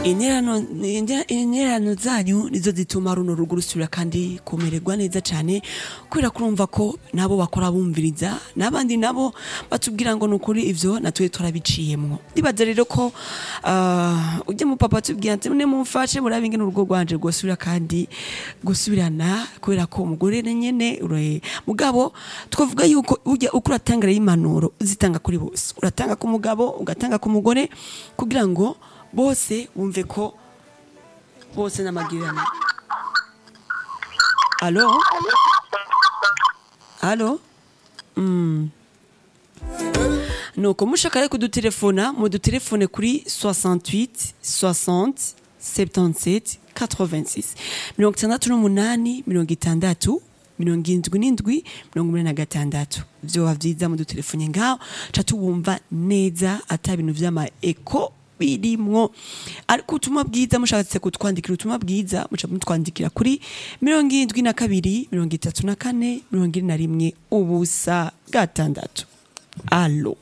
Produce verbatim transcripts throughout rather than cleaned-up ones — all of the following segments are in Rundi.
interano interano zanyu nizo zituma runo rugo rusubira kandi kumererwa neza cyane kubera kurumva ko nabo bakora bumviriza n'abandi nabo batubwira ngo nukuri ivyo natwe turabiciyemwo ndibaza rero ko uh, ujye mu papa tubwira ati mune mumfashe murabe ingene urugo rwanje rwosubira kandi gusubirana kubera ko umugore nyene ure mugabo twavuga yuko ujya ukuratanga impanuro uzitanga kuri bose uratanga ku mugabo ugatanga ku mugore kugira ngo bose bumve ko bose n'amagirana. Allo allo mm. nuko mushaka rero kudutelefona mu dutelefone kuri soixante-huit soixante soixante-dix-sept quatre-vingt-six mirongo itandatu n'umunani mirongo itandatu mirongo indwi n'indwi mirongo umunani na gatandatu vyoba vyiza mu dutelefone ngaho ca tubumva neza ata bintu vy'ama eko birimwo ariko ubutumwa bwiza mushatse kutwandikira ubutumwa bwiza muca mutwandikira kuri mirongo indwi na kabiri mirongo itatu na kane mirongo ine na rimwe ubusa gatandatu. Allo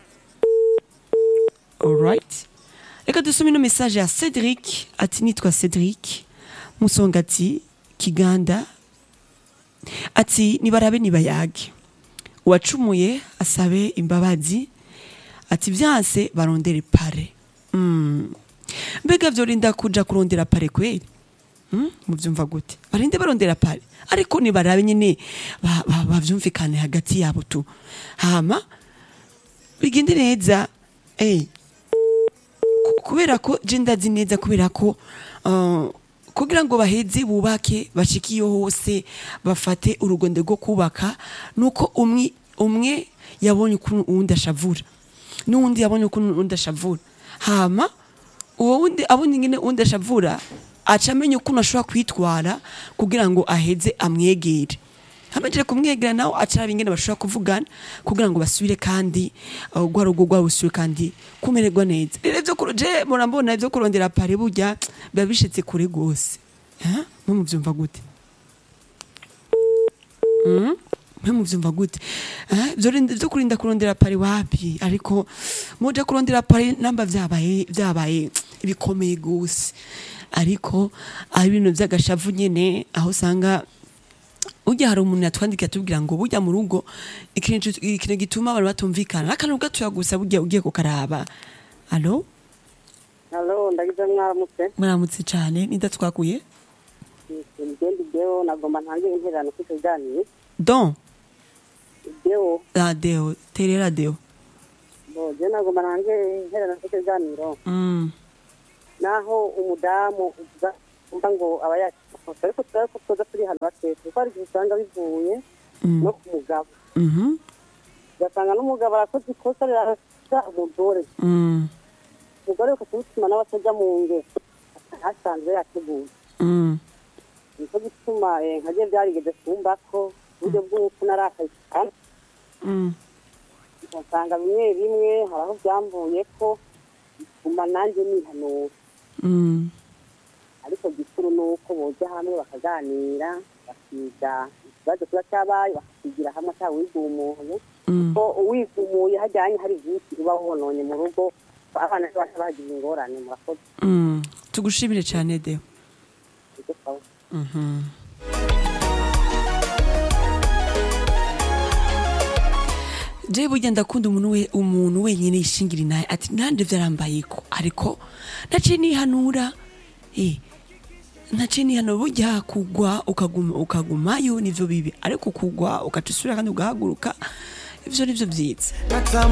alright reka dusome ino message ya Cedric ati nitwa Cedric Musongati Kiganda ati nibarabe nibayage uwacumuye asabe imbabazi ati vyanse barondere pare. Mm. Mbega vyorinda kuja kurondera pare kweli? Mm? Muvyumva gute? Barinde barondera pare. Ariko ni barabe nyene bavyumvikane hagati yabo tu. Hama bigende neza. Eh. Kubera ko je ndazi neza kubera ko uh, kugira ngo baheze bubake bashikiyo hose bafate urugonde rwo kubaka nuko umwe umwe yabonye ukuntu uwundi ashavura. Nundi yabonye ukuntu uwundi ashavura. Hama uwo wundi abundi ngene undi ashavura acamenye ukuntu ashobora kwitwara kugira ngo aheze amwegere. Hamaje kumwegera nawo acara bingene bashobora kuvugana kugira ngo basubire kandi ugwa rugo gwa busubire kandi kumererwa neza. Rero byo kuruje murambona byo kurondera pare burya babishitse kure gose. Ha? Mu muvyumva gute? Mhm. Mwe muvyumva gute? Eh byo kurinda kurondera pare wapi ariko muje kurondera pare namba vyabaye vyabaye ibikomeye gose ariko ari ibintu vyagashavu nyene aho sanga ujya hari umuntu yatwandika tubwira ngo bujya mu rugo ikintu ikintu gituma abantu batumvikana akantu gatuya gusa bujya ugiye kukaraba. Allo allo ndagize mwaramutse mwaramutse cyane ninda twakuye ngende deo nagomba ntange interano kutujaniye don deo la deo terera deo bo je nagomba ntange interano kutujaniyo mm naho umudamu uvuga umva ngo abaya ariko twako twoza turi hano batetse kuko ari usanga bivuye no ku mugabo mhm gasanga n'umugabo arakoze ikosa rasa umugore mm umugore ukatuma n'abatajya mu nge hasanzwe yateguye mm niko gituma nkaje byarigeze kumva ko buryo bw'uko narakaye mm usanga bimwe bimwe haraho byambuye ko bituma nanjye nihanura mm ariko gikuru nuko boja hamwe bakaganira bakiga ikibazo kiba cyabaye bakakigira hamwe atawigumuye ko uwigumuye hajyanye hari byinshi uba wononye mu rugo abana bagize ingorane murakoze. mm tugushimire cyane deo. mhm je burya ndakunda umuntu we umuntu wenyine yishingira naye ati nande vyarambayiko ariko nace nihanura eh nace nihanura burya kugwa ukaguma ukagumayo nivyo bibi ariko kugwa ukatusubira kandi ugahaguruka ivyo nivyo vyiza.